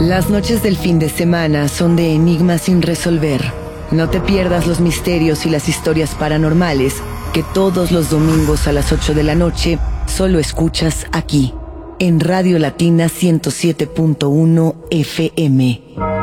Las noches del fin de semana son de enigmas sin resolver. No te pierdas los misterios y las historias paranormales que todos los domingos a las 8 de la noche solo escuchas aquí, en Radio Latina 107.1 FM.